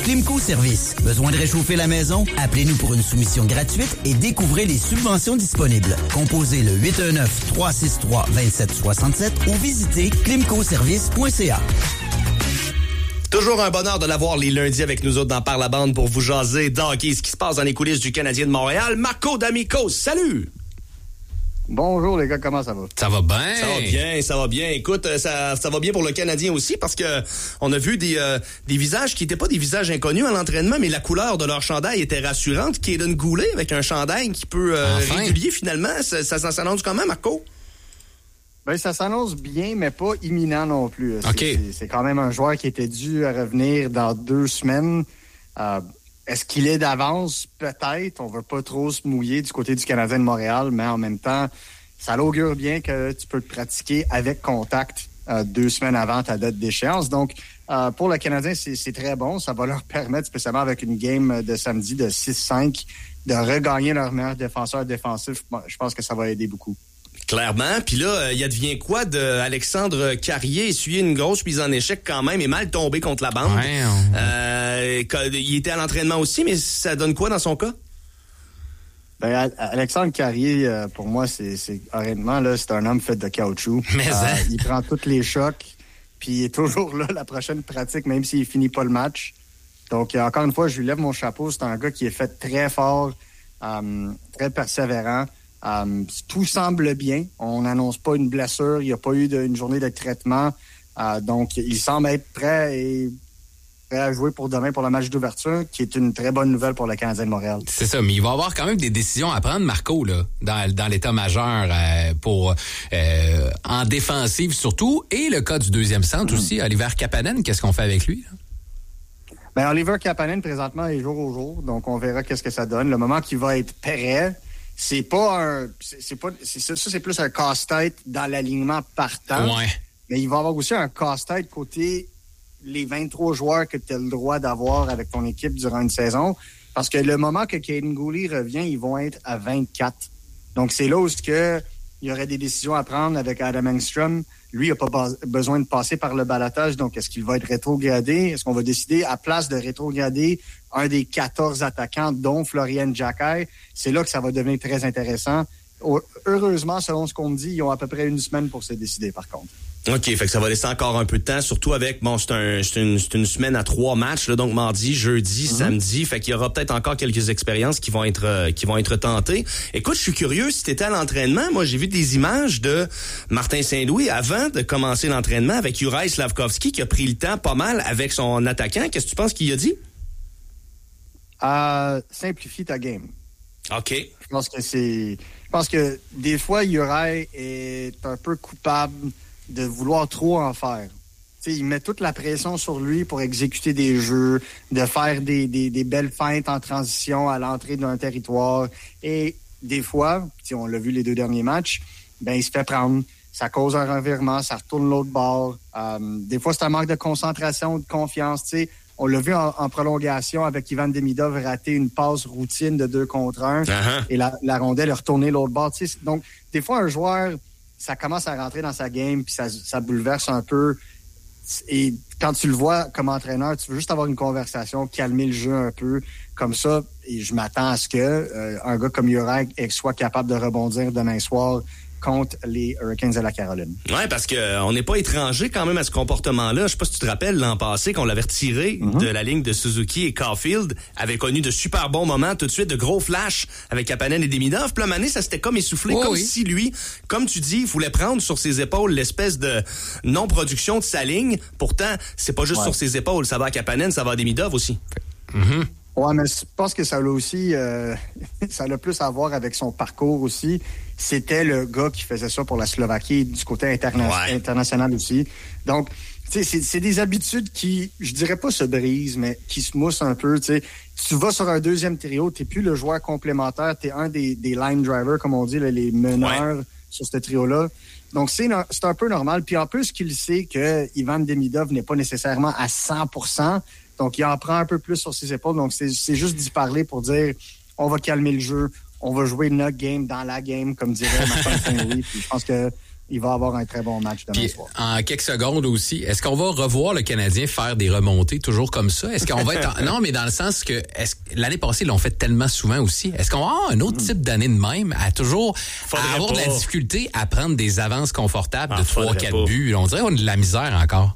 Climco Service. Besoin de réchauffer la maison? Appelez-nous pour une soumission gratuite et découvrez les subventions disponibles. Composez le 819-363-2767 ou visitez climcoservice.ca. Toujours un bonheur de l'avoir les lundis avec nous autres dans Par la bande pour vous jaser d'hockey, ce qui se passe dans les coulisses du Canadien de Montréal. Marco D'Amico, salut! Bonjour les gars, comment ça va? Ça va bien. Ça va bien. Écoute, ça va bien pour le Canadien aussi parce que on a vu des visages qui n'étaient pas des visages inconnus à l'entraînement, mais la couleur de leur chandail était rassurante. Kaden Goulet avec un chandail qui peut régulier finalement. Ça s'annonce comment, Marco? Ben, ça s'annonce bien, mais pas imminent non plus. Okay. C'est quand même un joueur qui était dû à revenir dans 2 semaines. Est-ce qu'il est d'avance? Peut-être. On ne veut pas trop se mouiller du côté du Canadien de Montréal, mais en même temps, ça l'augure bien que tu peux te pratiquer avec contact 2 semaines avant ta date d'échéance. Donc, pour le Canadien, c'est très bon. Ça va leur permettre, spécialement avec une game de samedi de 6-5, de regagner leur meilleur défenseur défensif. Bon, je pense que ça va aider beaucoup. Clairement. Puis là, il advient quoi d'Alexandre Carrier? Essuyer une grosse mise en échec quand même et mal tombé contre la bande. Ouais, il était à l'entraînement aussi, mais ça donne quoi dans son cas? Ben, Alexandre Carrier, pour moi, honnêtement, là, c'est un homme fait de caoutchouc. Mais il prend tous les chocs, puis il est toujours là la prochaine pratique, même s'il finit pas le match. Donc, encore une fois, je lui lève mon chapeau. C'est un gars qui est fait très fort, très persévérant. Tout semble bien. On n'annonce pas une blessure. Il n'y a pas eu une journée de traitement. Donc, il semble être prêt à jouer pour demain pour le match d'ouverture, qui est une très bonne nouvelle pour le Canadien de Montréal. C'est ça, mais il va y avoir quand même des décisions à prendre, Marco, là, dans l'état-major pour en défensive surtout, et le cas du deuxième centre aussi, Oliver Kapanen, qu'est-ce qu'on fait avec lui, là? Ben, Oliver Kapanen, présentement, est jour au jour, donc on verra qu'est-ce que ça donne. Le moment qu'il va être prêt, c'est plus un casse-tête dans l'alignement partant. Ouais. Mais il va y avoir aussi un casse-tête côté les 23 joueurs que tu as le droit d'avoir avec ton équipe durant une saison. Parce que le moment que Kaden Goulet revient, ils vont être à 24. Donc, c'est là où il y aurait des décisions à prendre avec Adam Engstrom. Lui, il n'a pas besoin de passer par le balotage. Donc, est-ce qu'il va être rétrogradé? Est-ce qu'on va décider, à place de rétrograder un des 14 attaquants, dont Florian Jacquet? C'est là que ça va devenir très intéressant. Heureusement, selon ce qu'on me dit, ils ont à peu près 1 semaine pour se décider, par contre. OK, fait que ça va laisser encore un peu de temps, surtout avec, c'est une semaine à 3 matchs, là, donc mardi, jeudi, samedi, fait qu'il y aura peut-être encore quelques expériences qui vont être tentées. Écoute, je suis curieux, si t'étais à l'entraînement, moi j'ai vu des images de Martin Saint-Louis avant de commencer l'entraînement avec Juraj Slafkovský qui a pris le temps pas mal avec son attaquant. Qu'est-ce que tu penses qu'il a dit? Simplifie ta game. OK. Je pense que des fois, Juraj est un peu coupable de vouloir trop en faire. T'sais, il met toute la pression sur lui pour exécuter des jeux, de faire des belles feintes en transition à l'entrée d'un territoire. Et des fois, on l'a vu les 2 derniers matchs, ben il se fait prendre. Ça cause un revirement, ça retourne l'autre bord. Des fois, c'est un manque de concentration, de confiance. T'sais. On l'a vu en prolongation avec Ivan Demidov rater une passe routine de 2 contre 1 et la rondelle est retournée l'autre bord. T'sais. Donc, des fois, un joueur, ça commence à rentrer dans sa game puis ça bouleverse un peu. Et quand tu le vois comme entraîneur, tu veux juste avoir une conversation, calmer le jeu un peu comme ça. Et je m'attends à ce que un gars comme Juraj soit capable de rebondir demain soir contre les Hurricanes de la Caroline. Ouais, parce que on n'est pas étranger quand même à ce comportement-là. Je sais pas si tu te rappelles l'an passé qu'on l'avait retiré de la ligne de Suzuki et Caulfield avait connu de super bons moments tout de suite, de gros flashs avec Kapanen et Demidov. Puis là, Mané, ça s'était comme essoufflé, si lui, comme tu dis, il voulait prendre sur ses épaules l'espèce de non-production de sa ligne. Pourtant, c'est pas juste sur ses épaules. Ça va à Kapanen, ça va à Demidov aussi. Ouais, mais je pense que ça l'a aussi, ça a plus à voir avec son parcours aussi. C'était le gars qui faisait ça pour la Slovaquie du côté international aussi. Donc, tu sais, c'est des habitudes qui, je dirais pas se brisent, mais qui se moussent un peu. Tu sais, tu vas sur un deuxième trio, t'es plus le joueur complémentaire, t'es un des line drivers, comme on dit, là, les meneurs sur ce trio-là. Donc, c'est un peu normal. Puis en plus, qu'il sait que Ivan Demidov n'est pas nécessairement à 100%. Donc, il en prend un peu plus sur ses épaules. Donc, c'est juste d'y parler pour dire, on va calmer le jeu, on va jouer notre game dans la game, comme dirait Martin Saint-Louis. Puis je pense que il va avoir un très bon match demain soir. En quelques secondes aussi, est-ce qu'on va revoir le Canadien faire des remontées toujours comme ça? Est-ce qu'on va être... Non, mais dans le sens que l'année passée, ils l'ont fait tellement souvent aussi. Est-ce qu'on va avoir un autre type d'année de même à toujours avoir de la difficulté à prendre des avances confortables de 3-4 buts? On dirait qu'on a de la misère encore.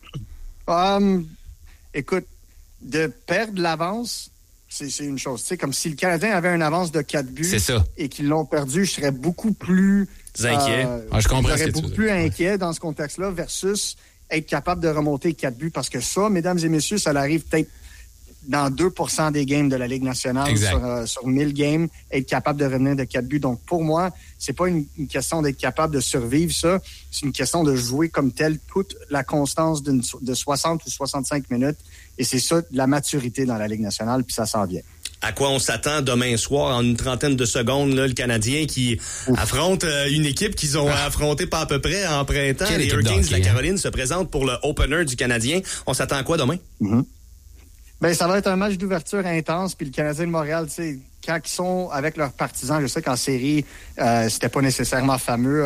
Écoute, de perdre l'avance, c'est une chose. Tu sais, comme si le Canadien avait une avance de 4 buts et qu'ils l'ont perdu, je serais beaucoup plus... inquiet. Je comprends je serais beaucoup plus inquiet dans ce contexte-là versus être capable de remonter 4 buts. Parce que ça, mesdames et messieurs, ça arrive peut-être dans 2% des games de la Ligue nationale sur 1000 games, être capable de revenir de 4 buts. Donc, pour moi, c'est pas une question d'être capable de survivre ça. C'est une question de jouer comme tel toute la constance de 60 ou 65 minutes. Et c'est ça, la maturité dans la Ligue nationale, puis ça s'en vient. À quoi on s'attend demain soir en une trentaine de secondes, là, le Canadien qui affronte une équipe qu'ils ont affrontée pas à peu près en printemps. Les Hurricanes de la Caroline se présentent pour le opener du Canadien. On s'attend à quoi demain? Ben, ça va être un match d'ouverture intense, puis le Canadien de Montréal, tu sais, quand ils sont avec leurs partisans, je sais qu'en série, c'était pas nécessairement fameux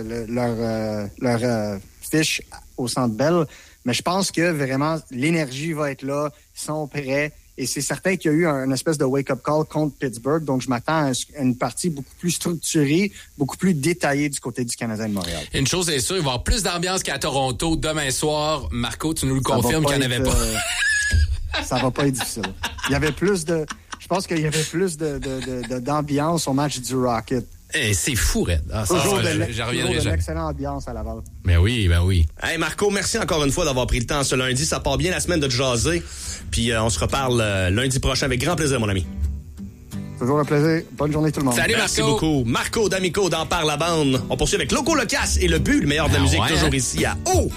leur fiche au Centre Bell, mais je pense que vraiment l'énergie va être là, ils sont prêts. Et c'est certain qu'il y a eu une espèce de wake-up call contre Pittsburgh. Donc, je m'attends à une partie beaucoup plus structurée, beaucoup plus détaillée du côté du Canadien de Montréal. Une chose est sûre, il va y avoir plus d'ambiance qu'à Toronto demain soir. Marco, tu nous le confirmes qu'il n'y en avait pas. Ça va pas être difficile. Il y avait plus de... Je pense qu'il y avait plus d'ambiance au match du Rocket. C'est fou, Red. Toujours de l'excellente ambiance à Laval. Ben oui. Hey Marco, merci encore une fois d'avoir pris le temps ce lundi. Ça part bien la semaine de jaser. Puis on se reparle lundi prochain avec grand plaisir, mon ami. Toujours un plaisir. Bonne journée tout le monde. Salut, merci beaucoup. Marco D'Amico dans Par la bande. On poursuit avec Loco Locas et le but, le meilleur de la musique, toujours ici à